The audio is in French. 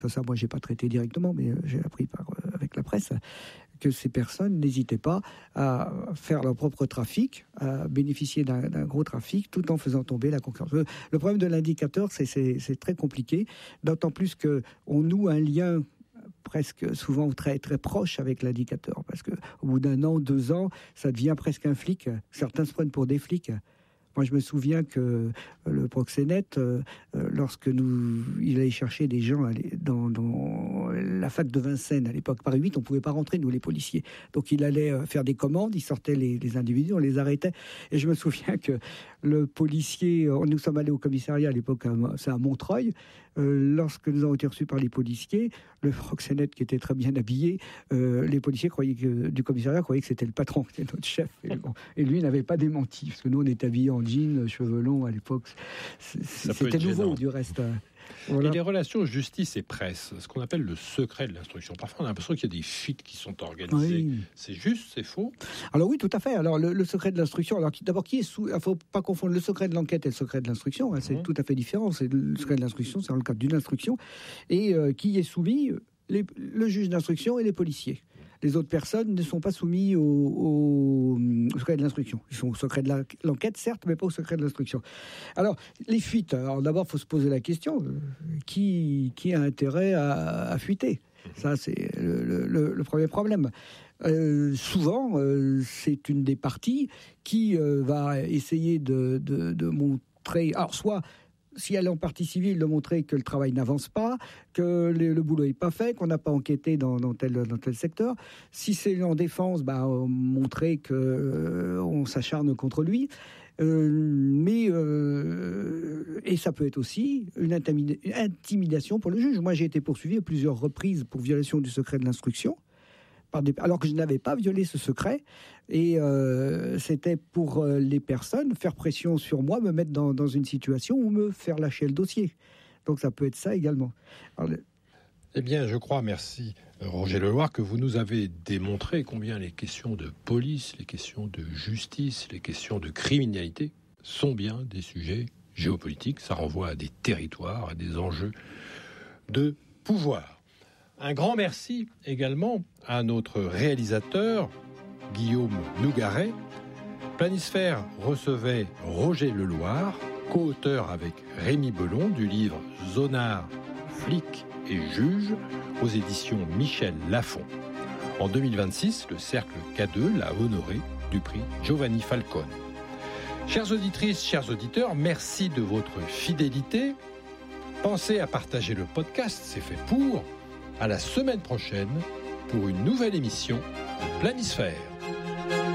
Ça, moi, j'ai pas traité directement, mais j'ai appris avec la presse que ces personnes n'hésitaient pas à faire leur propre trafic, à bénéficier d'un gros trafic, tout en faisant tomber la concurrence. Le problème de l'indicateur, c'est très compliqué, d'autant plus qu'on noue un lien presque souvent très, très proche avec l'indicateur, parce qu'au bout d'1 an, 2 ans, ça devient presque un flic. Certains se prennent pour des flics. Moi, je me souviens que le proxénète, lorsque il allait chercher des gens dans la fac de Vincennes, à l'époque, Paris 8, on ne pouvait pas rentrer, nous, les policiers. Donc, il allait faire des commandes, il sortait les individus, on les arrêtait. Et je me souviens que le policier, nous sommes allés au commissariat à l'époque, c'est à Montreuil, lorsque nous avons été reçus par les policiers, le proxénète qui était très bien habillé, les policiers du commissariat croyaient que c'était le patron, que c'était notre chef. Et lui n'avait pas démenti, parce que nous, on était habillés en jean, cheveux longs à l'époque. C'était nouveau, du reste. Voilà. Et les relations justice et presse, ce qu'on appelle le secret de l'instruction. Parfois, on a l'impression qu'il y a des fuites qui sont organisées. Oui. C'est juste, c'est faux? Alors oui, tout à fait. Alors le secret de l'instruction, alors d'abord, il ne faut pas confondre le secret de l'enquête et le secret de l'instruction. C'est tout à fait différent. C'est le secret de l'instruction, c'est dans le cadre d'une instruction. Et qui est soumis le juge d'instruction et les policiers. Les autres personnes ne sont pas soumises au secret de l'instruction. Ils sont au secret de l'enquête, certes, mais pas au secret de l'instruction. Alors, les fuites. Alors d'abord, il faut se poser la question, qui a intérêt à fuiter? Ça, c'est le premier problème. Souvent, c'est une des parties qui va essayer de montrer... Alors, soit... si elle est en partie civile, de montrer que le travail n'avance pas, que le boulot n'est pas fait, qu'on n'a pas enquêté dans tel secteur. Si c'est en défense, montrer qu'on s'acharne contre lui. Et ça peut être aussi une intimidation pour le juge. Moi, j'ai été poursuivi à plusieurs reprises pour violation du secret de l'instruction, alors que je n'avais pas violé ce secret, et c'était pour les personnes, faire pression sur moi, me mettre dans une situation où me faire lâcher le dossier. Donc ça peut être ça également. Alors, eh bien, je crois, merci Roger Leloir, que vous nous avez démontré combien les questions de police, les questions de justice, les questions de criminalité sont bien des sujets géopolitiques. Ça renvoie à des territoires, à des enjeux de pouvoir. Un grand merci également à notre réalisateur, Guillaume Nougaret. Planisphère recevait Roger Leloir, co-auteur avec Rémi Belon du livre Zonard, flic et juge aux éditions Michel Lafon. En 2026, le Cercle K2 l'a honoré du prix Giovanni Falcone. Chères auditrices, chers auditeurs, merci de votre fidélité. Pensez à partager le podcast, c'est fait pour. À la semaine prochaine pour une nouvelle émission de Planisphère.